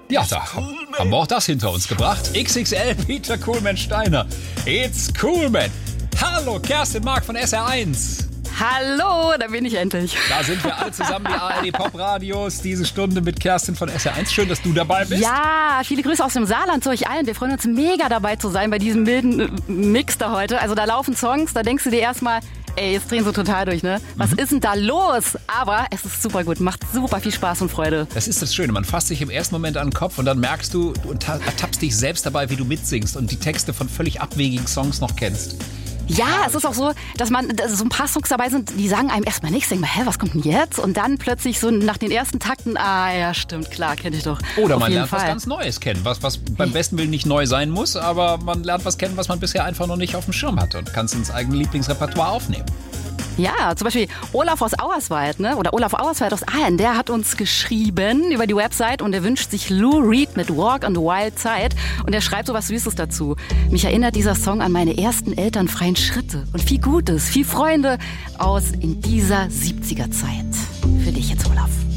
Ja, da haben wir auch das hinter uns gebracht. XXL Peter Kohlmann Steiner. It's Kohlmann. Hallo, Kerstin Mark von SR1. Hallo, da bin ich endlich. Da sind wir alle zusammen, die ARD Pop Radios, diese Stunde mit Kerstin von SR1. Schön, dass du dabei bist. Ja, viele Grüße aus dem Saarland zu euch allen. Wir freuen uns mega dabei zu sein bei diesem milden Mix da heute. Also da laufen Songs, da denkst du dir erstmal, ey, jetzt drehen sie total durch, ne? Was ist denn da los? Aber es ist super gut, macht super viel Spaß und Freude. Das ist das Schöne, man fasst sich im ersten Moment an den Kopf und dann merkst du ertappst dich selbst dabei, wie du mitsingst und die Texte von völlig abwegigen Songs noch kennst. Ja, es ist auch so, dass so ein paar Songs dabei sind, die sagen einem erstmal nichts. Denkt man, hä, was kommt denn jetzt? Und dann plötzlich so nach den ersten Takten, ja, stimmt, klar, kenne ich doch. Oder man lernt was ganz Neues kennen, was beim besten Willen nicht neu sein muss, aber man lernt was kennen, was man bisher einfach noch nicht auf dem Schirm hatte und kann es ins eigene Lieblingsrepertoire aufnehmen. Ja, zum Beispiel Olaf aus Auerswald, ne? Oder Olaf Auerswald aus Aalen, der hat uns geschrieben über die Website und er wünscht sich Lou Reed mit Walk on the Wild Side und er schreibt so was Süßes dazu. Mich erinnert dieser Song an meine ersten elternfreien Schritte und viel Gutes, viel Freunde aus in dieser 70er Zeit. Für dich jetzt, Olaf.